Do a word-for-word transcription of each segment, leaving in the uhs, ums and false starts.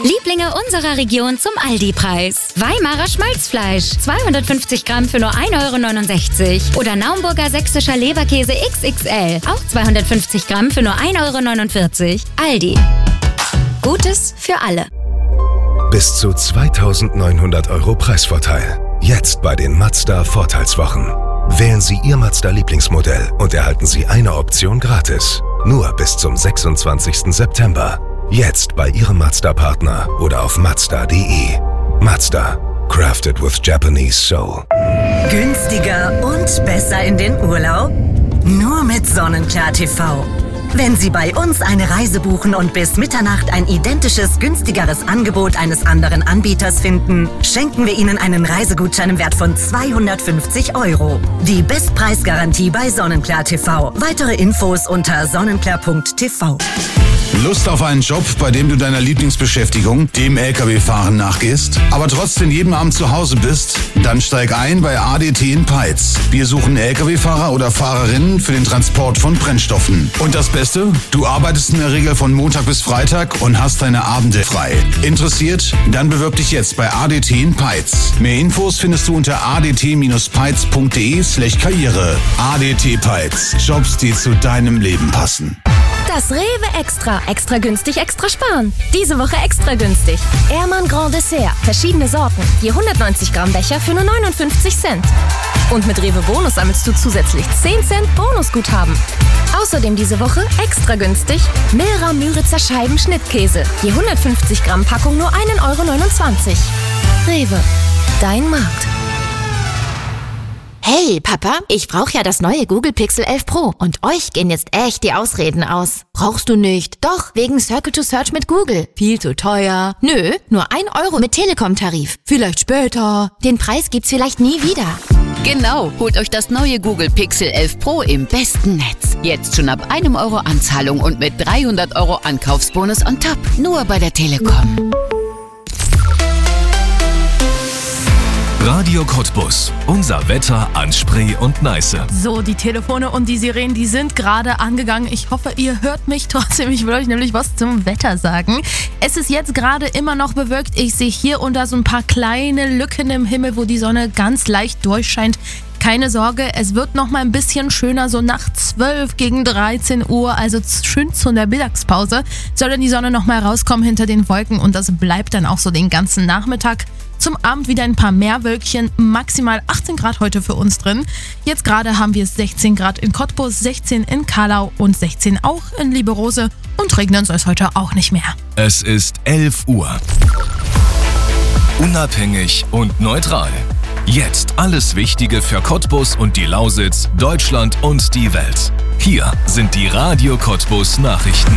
Lieblinge unserer Region zum Aldi-Preis. Weimarer Schmalzfleisch, zweihundertfünfzig Gramm für nur ein Euro neunundsechzig. Oder Naumburger sächsischer Leberkäse X X L, auch zweihundertfünfzig Gramm für nur ein Euro neunundvierzig. Aldi. Gutes für alle. Bis zu zweitausendneunhundert Euro Preisvorteil. Jetzt bei den Mazda Vorteilswochen. Wählen Sie Ihr Mazda-Lieblingsmodell und erhalten Sie eine Option gratis. Nur bis zum sechsundzwanzigsten September. Jetzt bei Ihrem Mazda-Partner oder auf mazda punkt de. Mazda. Crafted with Japanese soul. Günstiger und besser in den Urlaub? Nur mit Sonnenklar T V. Wenn Sie bei uns eine Reise buchen und bis Mitternacht ein identisches, günstigeres Angebot eines anderen Anbieters finden, schenken wir Ihnen einen Reisegutschein im Wert von zweihundertfünfzig Euro. Die Bestpreisgarantie bei Sonnenklar T V. Weitere Infos unter sonnenklar punkt t v. Lust auf einen Job, bei dem du deiner Lieblingsbeschäftigung, dem L K W-Fahren, nachgehst, aber trotzdem jeden Abend zu Hause bist? Dann steig ein bei A D T in Peitz. Wir suchen L K W-Fahrer oder Fahrerinnen für den Transport von Brennstoffen. Und das Beste? Du arbeitest in der Regel von Montag bis Freitag und hast deine Abende frei. Interessiert? Dann bewirb dich jetzt bei A D T in Peitz. Mehr Infos findest du unter a d t peitz punkt de slash karriere. A D T Peitz. Jobs, die zu deinem Leben passen. Das Rewe Extra. Extra günstig, extra sparen. Diese Woche extra günstig. Ehrmann Grand Dessert. Verschiedene Sorten. Je hundertneunzig Gramm Becher für nur neunundfünfzig Cent. Und mit Rewe Bonus sammelst du zusätzlich zehn Cent Bonusguthaben. Außerdem diese Woche extra günstig Milra Müritzer Scheiben Schnittkäse. Je hundertfünfzig Gramm Packung nur ein Euro neunundzwanzig. Rewe. Dein Markt. Hey, Papa, ich brauche ja das neue Google Pixel elf Pro und euch gehen jetzt echt die Ausreden aus. Brauchst du nicht? Doch, wegen Circle to Search mit Google. Viel zu teuer. Nö, nur ein Euro mit Telekom-Tarif. Vielleicht später. Den Preis gibt's vielleicht nie wieder. Genau, holt euch das neue Google Pixel elf Pro im besten Netz. Jetzt schon ab einem Euro Anzahlung und mit dreihundert Euro Ankaufsbonus on top. Nur bei der Telekom. Radio Cottbus. Unser Wetter an Spree und Neiße. So, die Telefone und die Sirenen, die sind gerade angegangen. Ich hoffe, ihr hört mich trotzdem. Ich will euch nämlich was zum Wetter sagen. Es ist jetzt gerade immer noch bewölkt. Ich sehe hier und da so ein paar kleine Lücken im Himmel, wo die Sonne ganz leicht durchscheint. Keine Sorge, es wird noch mal ein bisschen schöner, so nach zwölf gegen dreizehn Uhr, also schön zu der Mittagspause, soll dann die Sonne noch mal rauskommen hinter den Wolken und das bleibt dann auch so den ganzen Nachmittag. Zum Abend wieder ein paar mehr Wölkchen, maximal achtzehn Grad heute für uns drin. Jetzt gerade haben wir sechzehn Grad in Cottbus, sechzehn in Carlau und sechzehn auch in Lieberose und regnen soll es heute auch nicht mehr. Es ist elf Uhr. Unabhängig und neutral. Jetzt alles Wichtige für Cottbus und die Lausitz, Deutschland und die Welt. Hier sind die Radio Cottbus Nachrichten.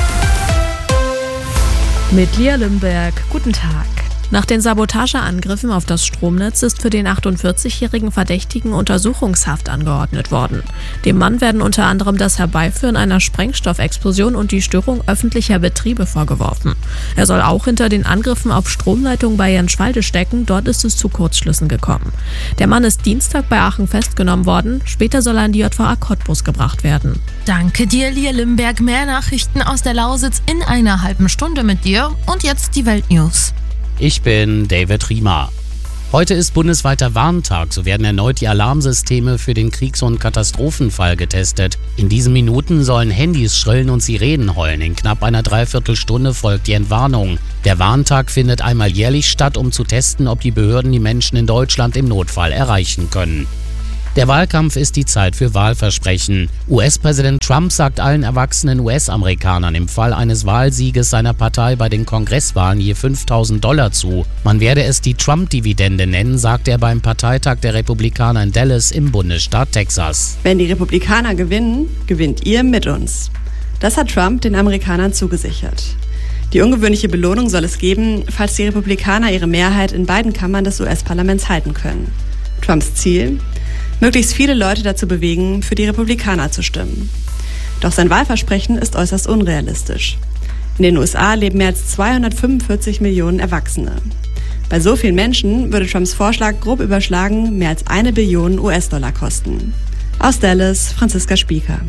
Mit Lia Limberg. Guten Tag. Nach den Sabotageangriffen auf das Stromnetz ist für den achtundvierzigjährigen Verdächtigen Untersuchungshaft angeordnet worden. Dem Mann werden unter anderem das Herbeiführen einer Sprengstoffexplosion und die Störung öffentlicher Betriebe vorgeworfen. Er soll auch hinter den Angriffen auf Stromleitungen bei Jenschwalde stecken, dort ist es zu Kurzschlüssen gekommen. Der Mann ist Dienstag bei Aachen festgenommen worden, später soll er in die J V A Cottbus gebracht werden. Danke dir, Lia Limberg. Mehr Nachrichten aus der Lausitz in einer halben Stunde mit dir. Und jetzt die Weltnews. Ich bin David Riemer. Heute ist bundesweiter Warntag, so werden erneut die Alarmsysteme für den Kriegs- und Katastrophenfall getestet. In diesen Minuten sollen Handys schrillen und Sirenen heulen. In knapp einer Dreiviertelstunde folgt die Entwarnung. Der Warntag findet einmal jährlich statt, um zu testen, ob die Behörden die Menschen in Deutschland im Notfall erreichen können. Der Wahlkampf ist die Zeit für Wahlversprechen. U S-Präsident Trump sagt allen erwachsenen U S-Amerikanern im Fall eines Wahlsieges seiner Partei bei den Kongresswahlen je fünftausend Dollar zu. Man werde es die Trump-Dividende nennen, sagte er beim Parteitag der Republikaner in Dallas im Bundesstaat Texas. Wenn die Republikaner gewinnen, gewinnt ihr mit uns. Das hat Trump den Amerikanern zugesichert. Die ungewöhnliche Belohnung soll es geben, falls die Republikaner ihre Mehrheit in beiden Kammern des U S-Parlaments halten können. Trumps Ziel? Möglichst viele Leute dazu bewegen, für die Republikaner zu stimmen. Doch sein Wahlversprechen ist äußerst unrealistisch. In den U S A leben mehr als zweihundertfünfundvierzig Millionen Erwachsene. Bei so vielen Menschen würde Trumps Vorschlag grob überschlagen mehr als eine Billion U S-Dollar kosten. Aus Dallas, Franziska Spieker.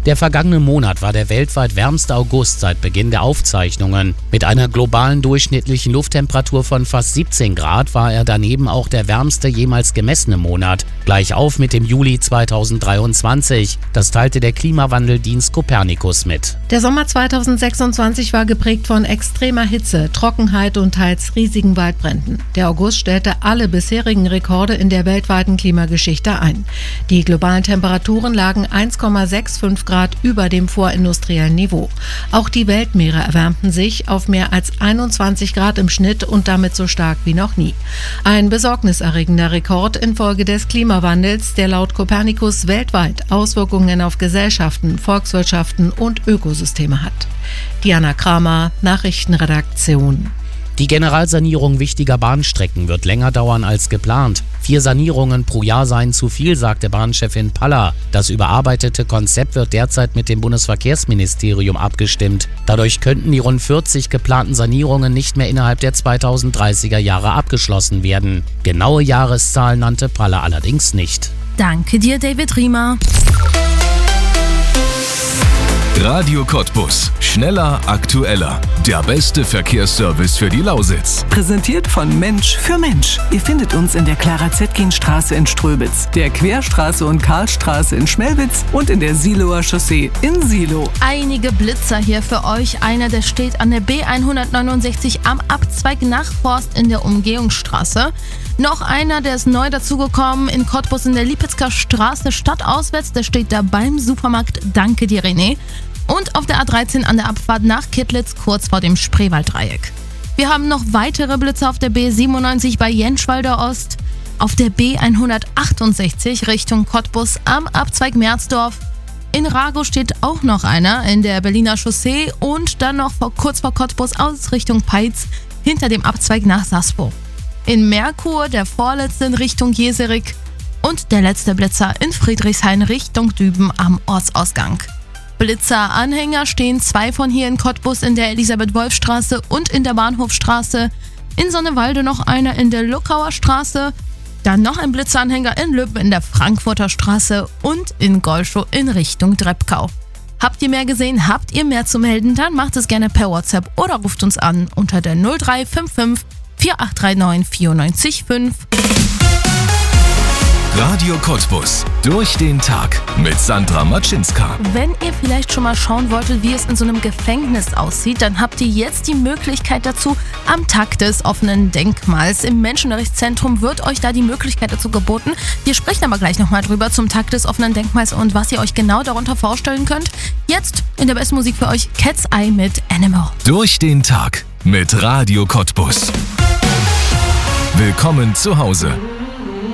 Der vergangene Monat war der weltweit wärmste August seit Beginn der Aufzeichnungen. Mit einer globalen durchschnittlichen Lufttemperatur von fast siebzehn Grad war er daneben auch der wärmste jemals gemessene Monat. Gleich auf mit dem Juli zweitausenddreiundzwanzig. Das teilte der Klimawandeldienst Copernicus mit. Der Sommer zweitausendsechsundzwanzig war geprägt von extremer Hitze, Trockenheit und teils riesigen Waldbränden. Der August stellte alle bisherigen Rekorde in der weltweiten Klimageschichte ein. Die globalen Temperaturen lagen eins Komma fünfundsechzig Grad über dem vorindustriellen Niveau. Auch die Weltmeere erwärmten sich auf mehr als einundzwanzig Grad im Schnitt und damit so stark wie noch nie. Ein besorgniserregender Rekord infolge des Klimawandels, der laut Copernicus weltweit Auswirkungen auf Gesellschaften, Volkswirtschaften und Ökosysteme hat. Diana Kramer, Nachrichtenredaktion. Die Generalsanierung wichtiger Bahnstrecken wird länger dauern als geplant. Vier Sanierungen pro Jahr seien zu viel, sagte Bahnchefin Paller. Das überarbeitete Konzept wird derzeit mit dem Bundesverkehrsministerium abgestimmt. Dadurch könnten die rund vierzig geplanten Sanierungen nicht mehr innerhalb der zweitausenddreißiger Jahre abgeschlossen werden. Genaue Jahreszahlen nannte Paller allerdings nicht. Danke dir, David Riemer. Radio Cottbus. Schneller, aktueller. Der beste Verkehrsservice für die Lausitz. Präsentiert von Mensch für Mensch. Ihr findet uns in der Clara-Zetkin-Straße in Ströbitz, der Querstraße und Karlstraße in Schmelwitz und in der Siloer Chaussee in Silo. Einige Blitzer hier für euch. Einer, der steht an der B hundertneunundsechzig am Abzweig nach Forst in der Umgehungsstraße. Noch einer, der ist neu dazugekommen in Cottbus in der Liepitzker Straße stadtauswärts. Der steht da beim Supermarkt. Danke dir, René. Und auf der A dreizehn an der Abfahrt nach Kittlitz, kurz vor dem Spreewalddreieck. Wir haben noch weitere Blitze auf der B siebenundneunzig bei Jenschwalder Ost, auf der B hundertachtundsechzig Richtung Cottbus am Abzweig Merzdorf. In Rago steht auch noch einer in der Berliner Chaussee und dann noch vor, kurz vor Cottbus aus Richtung Peitz hinter dem Abzweig nach Saspo. In Merkur der vorletzte in Richtung Jeserik und der letzte Blitzer in Friedrichshain Richtung Düben am Ortsausgang. Blitzer-Anhänger stehen zwei von hier in Cottbus in der Elisabeth-Wolf-Straße und in der Bahnhofstraße. In Sonnewalde noch einer in der Luckauer Straße. Dann noch ein Blitzeranhänger in Lübben in der Frankfurter Straße und in Golschow in Richtung Dreppkau. Habt ihr mehr gesehen, habt ihr mehr zu melden, dann macht es gerne per WhatsApp oder ruft uns an unter der null drei fünf fünf vier acht drei neun vier neun fünf. Radio Cottbus. Durch den Tag mit Sandra Matschinska. Wenn ihr vielleicht schon mal schauen wolltet, wie es in so einem Gefängnis aussieht, dann habt ihr jetzt die Möglichkeit dazu. Am Tag des offenen Denkmals im Menschenrechtszentrum wird euch da die Möglichkeit dazu geboten. Wir sprechen aber gleich nochmal drüber zum Tag des offenen Denkmals und was ihr euch genau darunter vorstellen könnt. Jetzt in der besten Musik für euch Cat's Eye mit Animal. Durch den Tag mit Radio Cottbus. Willkommen zu Hause.